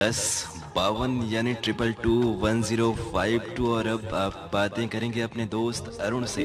52 यानी 2221 और अब आप बातें करेंगे अपने दोस्त अरुण से।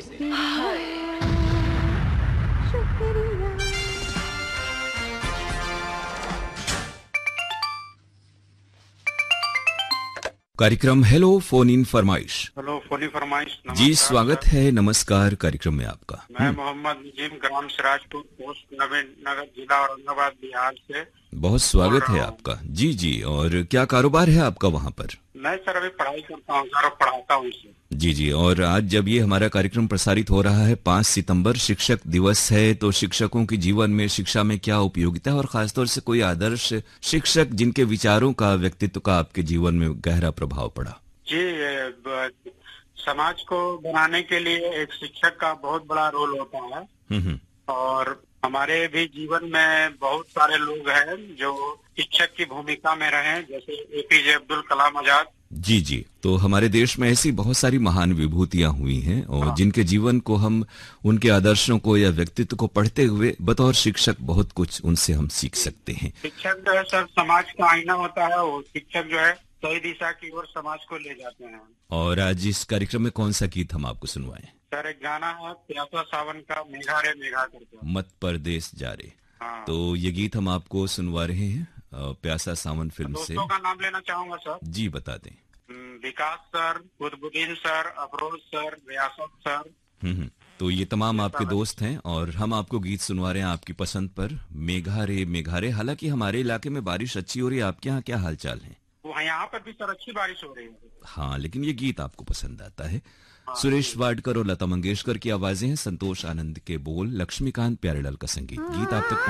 कार्यक्रम हेलो फोन इन फरमाइश। हेलो फोनी फरमाइश। जी नमस्कार स्वागत सर। है, नमस्कार कार्यक्रम में आपका। मैं मोहम्मद नजीम, ग्राम सिराजपुर, पोस्ट नवीन नगर, जिला औरंगाबाद, बिहार से बहुत बोल स्वागत है रहा हूँ। आपका। जी जी, और क्या कारोबार है आपका वहाँ पर? मैं सर अभी पढ़ाई करता हूँ सर, और पढ़ाता हूँ इसे। जी जी, और आज जब ये हमारा कार्यक्रम प्रसारित हो रहा है 5 सितंबर शिक्षक दिवस है, तो शिक्षकों के जीवन में शिक्षा में क्या उपयोगिता है और खासतौर से कोई आदर्श शिक्षक जिनके विचारों का, व्यक्तित्व का आपके जीवन में गहरा प्रभाव पड़ा? जी, समाज को बनाने के लिए एक शिक्षक का बहुत बड़ा रोल होता है। हम्म। और हमारे भी जीवन में बहुत सारे लोग हैं जो शिक्षक की भूमिका में रहे, जैसे एपीजे अब्दुल कलाम आजाद। जी जी, तो हमारे देश में ऐसी बहुत सारी महान विभूतियां हुई हैं और हाँ। जिनके जीवन को हम, उनके आदर्शों को या व्यक्तित्व को पढ़ते हुए बतौर शिक्षक बहुत कुछ उनसे हम सीख सकते हैं। शिक्षक जो है सर समाज का आईना होता है। वो शिक्षक जो है सही दिशा की ओर समाज को ले जाते हैं। और आज इस कार्यक्रम में कौन सा गीत हम आपको सुनवाएं? सर एक गाना है प्यासा सावन का, मेघा रे मेघा करके। मत परदेस जा रे। हाँ। तो ये गीत हम आपको सुनवा रहे हैं प्यासा सावन फिल्म से। दोस्तों का नाम लेना चाहूंगा सर। जी बता दें। विकास sir, Qutubuddin sir, Afroz sir, रियासत सर। तो ये तमाम आपके दोस्त हैं और हम आपको गीत सुनवा रहे हैं आपकी पसंद पर, मेघा रे मेघा रे। हालांकि हमारे इलाके में बारिश अच्छी हो रही है, आपके यहाँ क्या हालचाल है? वो यहाँ पर भी सर अच्छी बारिश हो रही है। हाँ, लेकिन ये गीत आपको पसंद आता है। हाँ। सुरेश वाडकर और लता मंगेशकर की आवाजें हैं, संतोष आनंद के बोल, लक्ष्मीकांत प्यारेलाल का संगीत। गीत आप तक